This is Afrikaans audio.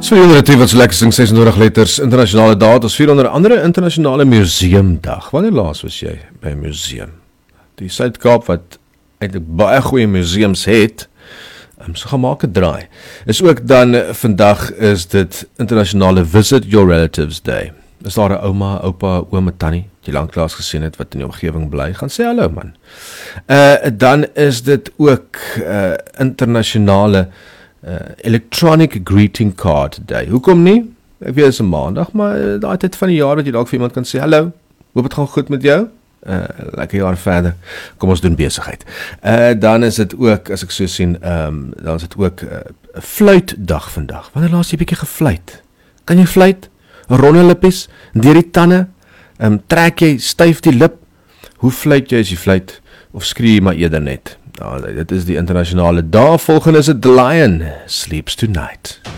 So jy relatief wat so lekker sing 26 letters internasionale dae, ons vier onder andere internasionale museumdag. Wanneer laas was jy by 'n museum? Die Suid-Kaap wat eintlik baie goeie museums het, so gaan maak 'n draai. Is ook dan vandag is dit internasionale Visit Your Relatives Day. Is daar 'n ouma, oupa, oom, tannie wat jy lanklaas gesien het wat in die omgewing bly, gaan sê hallo man. Dan is dit ook internasionale Electronic Greeting Card Day. Hoekom nie? Ek weet dit is 'n maandag, maar daai tyd van die jaar wat jy dalk vir iemand kan sê, hallo, hoop dit gaan goed met jou. Lekker jaar verder. Kom ons doen besigheid. Dan is dit ook, as ek so sien, dan is dit ook 'n fluitdag vandag. Wanneer laas jy 'n bietjie gefluit? Kan jy fluit? Ronde lippies, deur die tande, trek jy styf die lip? Hoe fluit jy as jy fluit? Of skree jy maar eerder net? Dit is die internasionale dag. Volgende is het The Lion Sleeps Tonight.